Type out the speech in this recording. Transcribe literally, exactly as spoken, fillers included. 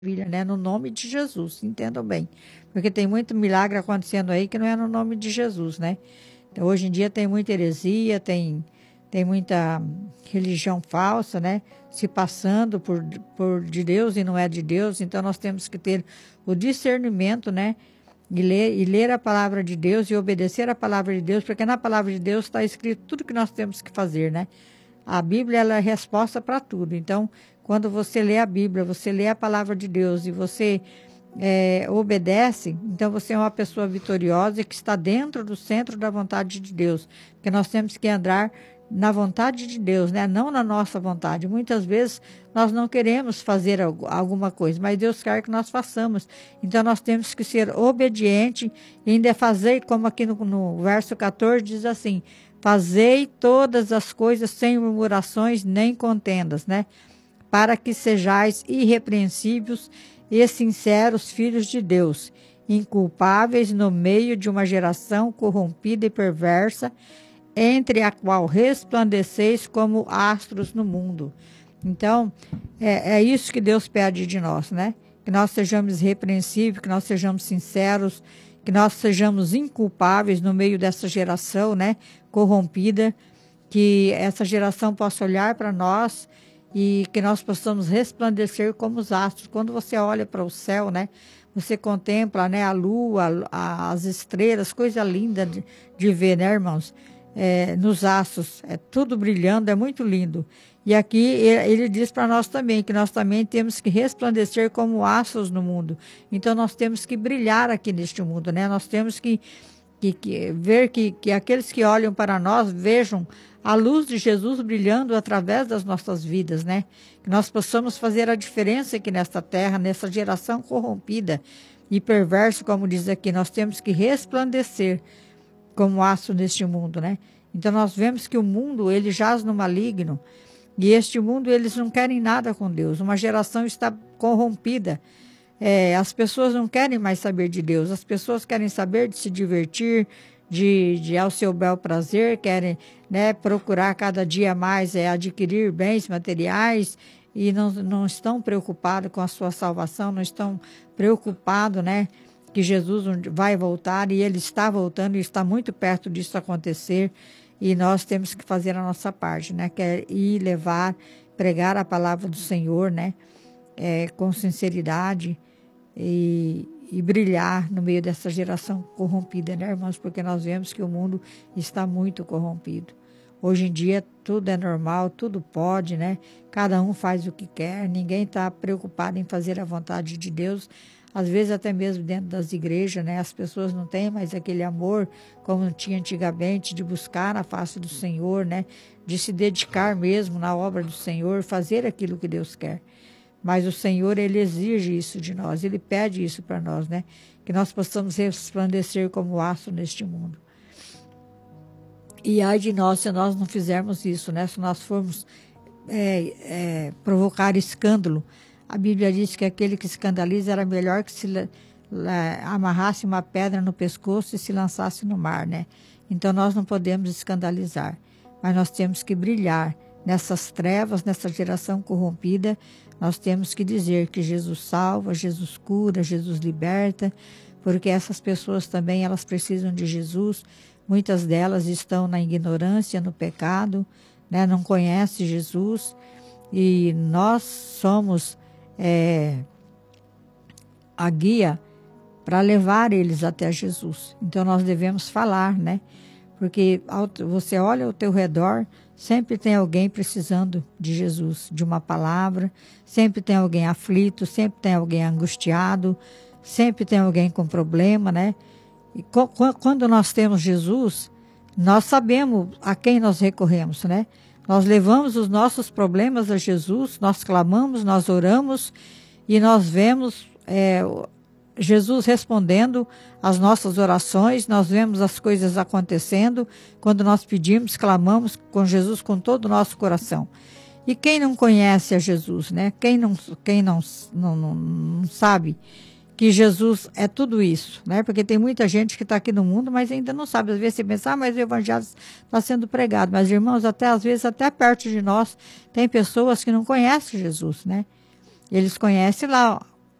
maravilha, né? No nome de Jesus, entendam bem. Porque tem muito milagre acontecendo aí que não é no nome de Jesus, né? Então, hoje em dia tem muita heresia, tem, tem muita religião falsa, né? Se passando por, por de Deus e não é de Deus. Então, nós temos que ter o discernimento, né? E ler, e ler a palavra de Deus e obedecer a palavra de Deus, porque na palavra de Deus está escrito tudo que nós temos que fazer, né? A Bíblia, ela é a resposta para tudo. Então, quando você lê a Bíblia, você lê a palavra de Deus e você é, obedece, então você é uma pessoa vitoriosa que está dentro do centro da vontade de Deus. Porque nós temos que andar na vontade de Deus, né? Não na nossa vontade. Muitas vezes nós não queremos fazer alguma coisa, mas Deus quer que nós façamos. Então nós temos que ser obedientes e ainda fazer, como aqui no, no verso quatorze diz assim: fazei todas as coisas sem murmurações nem contendas, né? Para que sejais irrepreensíveis e sinceros filhos de Deus, inculpáveis no meio de uma geração corrompida e perversa, entre a qual resplandeceis como astros no mundo. Então, é, é isso que Deus pede de nós, né? Que nós sejamos irrepreensíveis, que nós sejamos sinceros, que nós sejamos inculpáveis no meio dessa geração, né, corrompida, que essa geração possa olhar para nós e que nós possamos resplandecer como os astros. Quando você olha para o céu, né, você contempla, né, a lua, a, as estrelas, coisa linda de, de ver, né, irmãos? É, nos astros, é tudo brilhando, é muito lindo. E aqui ele, ele diz para nós também que nós também temos que resplandecer como astros no mundo. Então nós temos que brilhar aqui neste mundo, né? Nós temos que, que, que ver que, que aqueles que olham para nós vejam a luz de Jesus brilhando através das nossas vidas, né? Que nós possamos fazer a diferença aqui nesta terra, nessa geração corrompida e perversa, como diz aqui. Nós temos que resplandecer como astro neste mundo, né? Então nós vemos que o mundo, ele jaz no maligno, e este mundo, eles não querem nada com Deus. Uma geração está corrompida. É, as pessoas não querem mais saber de Deus. As pessoas querem saber de se divertir, de, de ao seu bel prazer, querem, né, procurar cada dia mais é, adquirir bens materiais e não, não estão preocupados com a sua salvação, não estão preocupados, né, que Jesus vai voltar, e ele está voltando e está muito perto disso acontecer, e nós temos que fazer a nossa parte, né, que é ir levar, pregar a palavra do Senhor, né, é, com sinceridade e, e brilhar no meio dessa geração corrompida, né, irmãos, porque nós vemos que o mundo está muito corrompido. Hoje em dia tudo é normal, tudo pode, né, cada um faz o que quer, ninguém está preocupado em fazer a vontade de Deus. Às vezes até mesmo dentro das igrejas, né, as pessoas não têm mais aquele amor como tinha antigamente, de buscar a face do Senhor, né, de se dedicar mesmo na obra do Senhor, fazer aquilo que Deus quer. Mas o Senhor, ele exige isso de nós, ele pede isso para nós, né, que nós possamos resplandecer como astro neste mundo. E ai de nós se nós não fizermos isso, né, se nós formos é, é, provocar escândalo. A Bíblia diz que aquele que escandaliza era melhor que se la, amarrasse uma pedra no pescoço e se lançasse no mar, né? Então nós não podemos escandalizar, mas nós temos que brilhar nessas trevas, nessa geração corrompida. Nós temos que dizer que Jesus salva, Jesus cura, Jesus liberta, porque essas pessoas também, elas precisam de Jesus. Muitas delas estão na ignorância, no pecado, né? Não conhecem Jesus, e nós somos É, a guia para levar eles até Jesus. Então nós devemos falar, né? Porque ao, você olha ao teu redor, sempre tem alguém precisando de Jesus, de uma palavra, sempre tem alguém aflito, sempre tem alguém angustiado, sempre tem alguém com problema, né? E co- quando nós temos Jesus, nós sabemos a quem nós recorremos, né? Nós levamos os nossos problemas a Jesus, nós clamamos, nós oramos e nós vemos é, Jesus respondendo às nossas orações, nós vemos as coisas acontecendo quando nós pedimos, clamamos com Jesus com todo o nosso coração. E quem não conhece a Jesus, né? Quem não, quem não, não, não, não sabe que Jesus é tudo isso, né? Porque tem muita gente que está aqui no mundo, mas ainda não sabe. Às vezes você pensa, ah, mas o evangelho está sendo pregado. Mas, irmãos, até às vezes, até perto de nós, tem pessoas que não conhecem Jesus, né? Eles conhecem lá